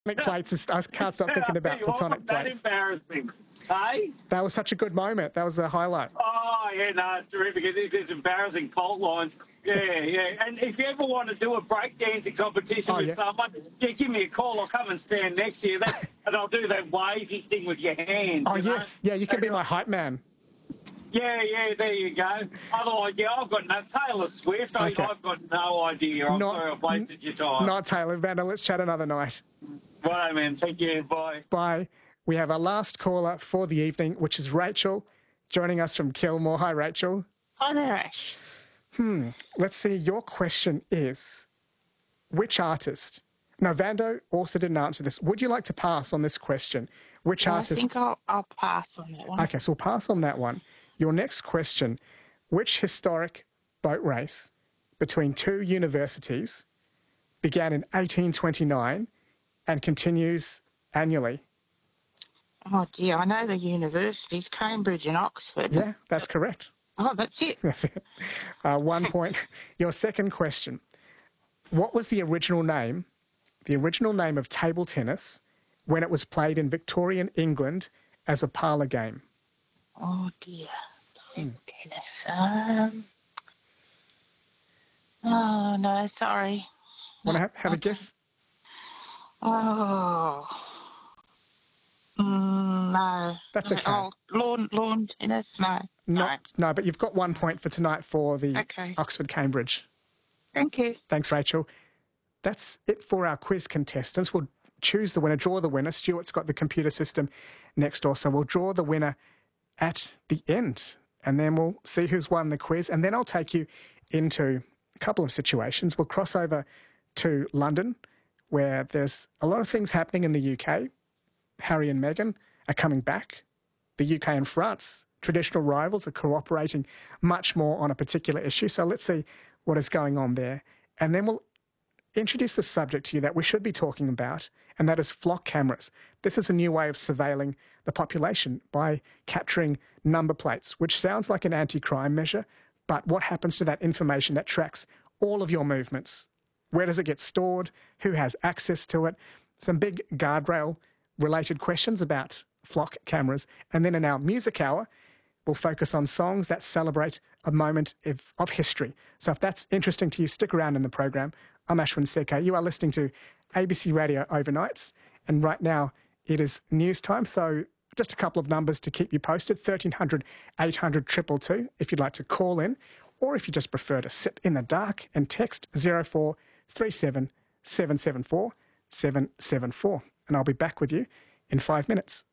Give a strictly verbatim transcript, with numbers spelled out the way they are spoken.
plates. Is, I can't stop thinking about platonic that plates. embarrassing. Hey? That was such a good moment. That was a highlight. Oh, yeah, no, it's terrific. It's, it's embarrassing fault lines. Yeah, yeah. And if you ever want to do a breakdancing competition Oh, with yeah. someone, yeah, give me a call. I'll come and stand next to you. That, and I'll do that wavy thing with your hands. Oh, you know? yes. Yeah, you can be my hype man. Yeah, yeah, there you go. Otherwise, yeah, I've got no Taylor Swift. I, Okay. I've got no idea. I'm Not- sorry I've wasted your time. Not Taylor. Vander, let's chat another night. Right, man. Thank you. Bye. Bye. We have our last caller for the evening, which is Rachel, joining us from Kilmore. Hi, Rachel. Hi there, Ash. Hmm. Let's see. Your question is, which artist... Now, Vando also didn't answer this. Would you like to pass on this question? Which No, artist... I think I'll, I'll pass on that one. Okay, so we'll pass on that one. Your next question, which historic boat race between two universities began in eighteen twenty-nine and continues annually? Oh, dear, I know the universities, Cambridge and Oxford. Yeah, that's correct. Oh, that's it. That's it. Uh, one point. Your second question, what was the original name, the original name of table tennis when it was played in Victorian England as a parlour game? Oh, dear. Table tennis. Um... Oh, no, sorry. Want to have, have a Okay. guess? Oh... Mm, no. That's No. okay. Oh, lawn, lawn tennis? No. Not, no, but you've got one point for tonight for the Okay. Oxford-Cambridge. Thank you. Thanks, Rachel. That's it for our quiz contestants. We'll choose the winner, draw the winner. Stuart's got the computer system next door, so we'll draw the winner at the end, and then we'll see who's won the quiz, and then I'll take you into a couple of situations. We'll cross over to London, where there's a lot of things happening in the U K. Harry and Meghan are coming back. The U K and France, traditional rivals, are cooperating much more on a particular issue. So let's see what is going on there. And then we'll introduce the subject to you that we should be talking about, and that is flock cameras. This is a new way of surveilling the population by capturing number plates, which sounds like an anti-crime measure, but what happens to that information that tracks all of your movements? Where does it get stored? Who has access to it? Some big guardrail-related questions about flock cameras. And then in our music hour, we'll focus on songs that celebrate a moment of, of history. So if that's interesting to you, stick around in the program. I'm Ashwin Seke. You are listening to A B C Radio Overnights, and right now it is news time. So just a couple of numbers to keep you posted, thirteen hundred, eight hundred, two two two if you'd like to call in, or if you just prefer to sit in the dark and text zero four three seven, seven seven four, seven seven four. And I'll be back with you in five minutes.